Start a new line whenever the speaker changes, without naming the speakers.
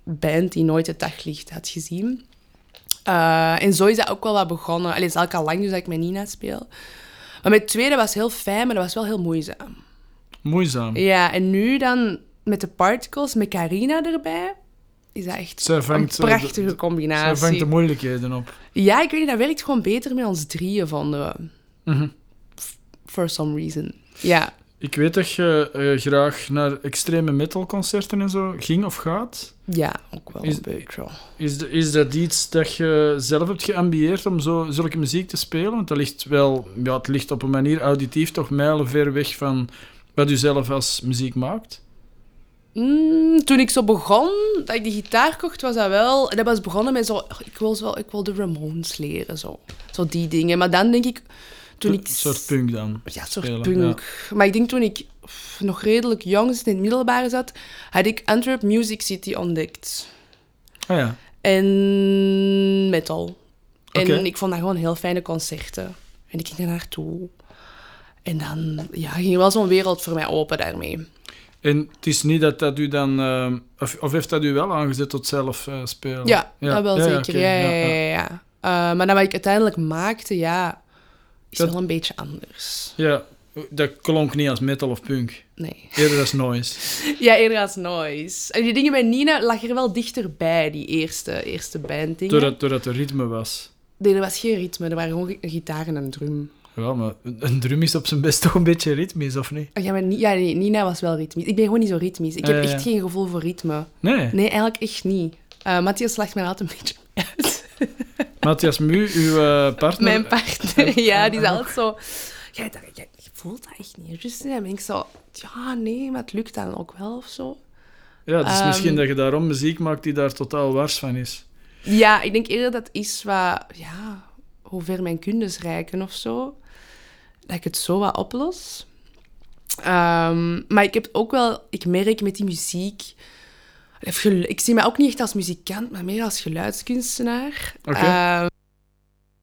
band die nooit het daglicht had gezien. En zo is dat ook wel wat begonnen. Allee, het is al lang dus dat ik met Nina speel. Maar met het tweede was heel fijn, maar dat was wel heel moeizaam.
Moeizaam.
Ja, en nu dan met de Particles, met Carina erbij, is dat echt een prachtige combinatie.
Zij vangt de moeilijkheden op.
Ja, ik weet niet, dat werkt gewoon beter met ons drieën, vonden we.
Mhm.
For some reason. Ja.
Ik weet dat je graag naar extreme metalconcerten en zo ging of gaat.
Ja, ook wel een beetje.
Is dat iets dat je zelf hebt geambieerd om zulke muziek te spelen? Want dat ligt wel... Ja, het ligt op een manier auditief toch mijlenver weg van wat u zelf als muziek maakt.
Toen ik zo begon, dat ik die gitaar kocht, was dat wel... Dat was begonnen met zo... Ik wil de Ramones leren, zo. Zo die dingen. Maar dan denk ik...
Een soort punk dan?
Ja, een soort punk. Ja. Maar ik denk toen ik nog redelijk jong in het middelbare zat, had ik Antwerp Music City ontdekt.
Ah ja.
En metal. En
Okay.
ik vond dat gewoon heel fijne concerten. En ik ging daar naartoe. En dan ging wel zo'n wereld voor mij open daarmee.
En het is niet dat u dan... Of heeft dat u wel aangezet tot zelf spelen?
Ja, dat wel zeker.
Okay.
Ja. Maar dan wat ik uiteindelijk maakte, is wel een beetje anders.
Ja, dat klonk niet als metal of punk.
Nee.
Eerder als noise.
Ja, eerder als noise. En die dingen met Nina lag er wel dichterbij, die eerste banddingen.
Doordat er ritme was.
Nee, er was geen ritme. Er waren gewoon een gitaar en een drum.
Ja, maar een drum is op zijn best toch een beetje ritmisch, of niet?
Ja, maar Nina was wel ritmisch. Ik ben gewoon niet zo ritmisch. Ik heb echt geen gevoel voor ritme.
Nee? Nee,
eigenlijk echt niet. Matthias lacht mij altijd een beetje uit.
Matthias Mu, uw partner?
Mijn partner, die is altijd zo... Je voelt dat echt niet. Dus dan ben ik zo... Ja, nee, maar het lukt dan ook wel of zo.
Ja, het is misschien dat je daarom muziek maakt die daar totaal wars van is.
Ja, ik denk eerder dat is wat... Ja, hoe ver mijn kundes reiken of zo. Dat ik het zo wat oplos. Maar ik heb ook wel... Ik merk met die muziek... Ik zie me ook niet echt als muzikant, maar meer als geluidskunstenaar.
Okay.